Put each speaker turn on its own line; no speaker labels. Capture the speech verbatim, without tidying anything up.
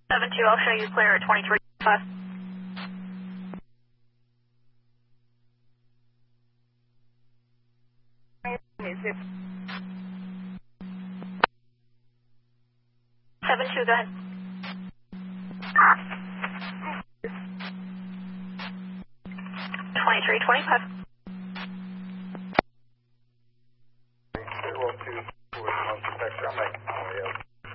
seven two, I'll show you clear at twenty-three five. seven two, go ahead. twenty-three twenty-five.